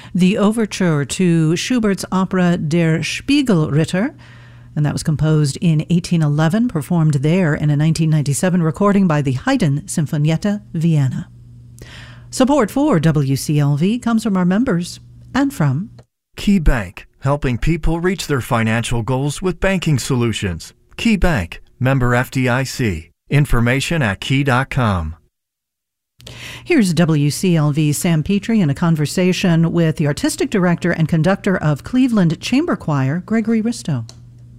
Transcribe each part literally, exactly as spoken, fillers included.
the overture to Schubert's opera Der Spiegelritter, and that was composed in eighteen eleven, performed there in a nineteen ninety-seven recording by the Haydn Sinfonietta Vienna. Support for W C L V comes from our members and from Key Bank, helping people reach their financial goals with banking solutions. Key Bank, member F D I C. Information at key dot com. Here's W C L V's Sam Petrie in a conversation with the artistic director and conductor of Cleveland Chamber Choir, Gregory Risto.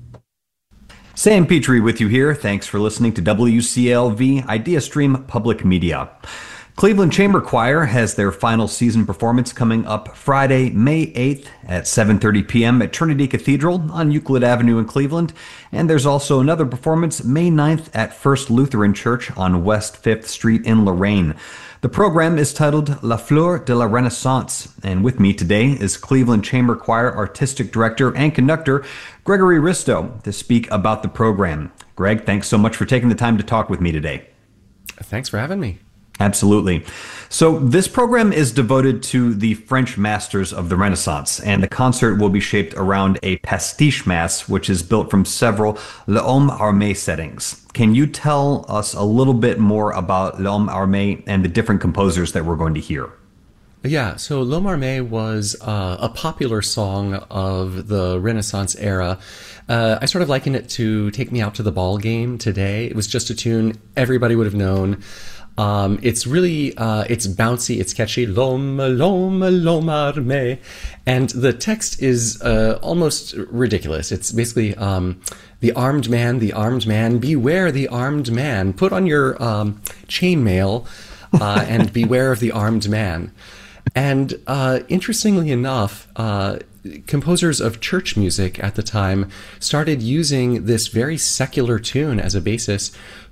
Sam Petrie with you here. Thanks for listening to W C L V IdeaStream Public Media. Cleveland Chamber Choir has their final season performance coming up Friday, May eighth at seven thirty p.m. at Trinity Cathedral on Euclid Avenue in Cleveland. And there's also another performance May ninth at First Lutheran Church on West fifth Street in Lorraine. The program is titled La Fleur de la Renaissance, and with me today is Cleveland Chamber Choir Artistic Director and Conductor Gregory Risto to speak about the program. Greg, thanks so much for taking the time to talk with me today. Thanks for having me. Absolutely. So this program is devoted to the French masters of the Renaissance, and the concert will be shaped around a pastiche mass, which is built from several L'Homme Armé settings. Can you tell us a little bit more about L'Homme Armé and the different composers that we're going to hear? Yeah, so L'Homme Armé was uh, a popular song of the Renaissance era. Uh, I sort of liken it to Take Me Out to the Ball Game today. It was just a tune everybody would have known. Um, it's really, uh, it's bouncy, it's catchy, l'homme, l'homme, l'homme armé. And the text is uh, almost ridiculous. It's basically, um, the armed man, the armed man, beware the armed man. Put on your um, chainmail uh, and beware of the armed man. And uh, interestingly enough, uh, composers of church music at the time started using this very secular tune as a basis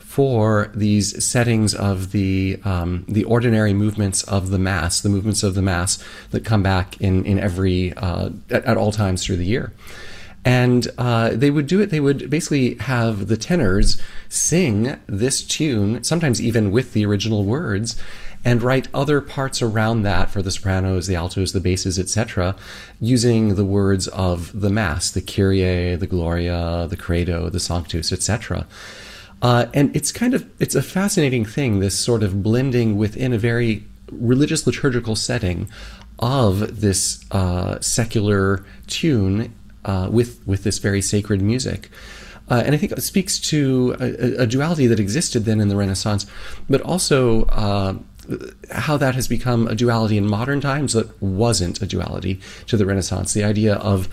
for these settings of the um, the ordinary movements of the Mass, the movements of the Mass that come back in in every uh, at, at all times through the year. And uh, they would do it. They would basically have the tenors sing this tune, sometimes even with the original words, and write other parts around that for the sopranos, the altos, the basses, et cetera, using the words of the Mass, the Kyrie, the Gloria, the Credo, the Sanctus, et cetera. Uh, and it's kind of, it's a fascinating thing, this sort of blending within a very religious liturgical setting of this uh, secular tune uh, with, with this very sacred music. Uh, and I think it speaks to a, a duality that existed then in the Renaissance, but also uh, how that has become a duality in modern times that wasn't a duality to the Renaissance. The idea of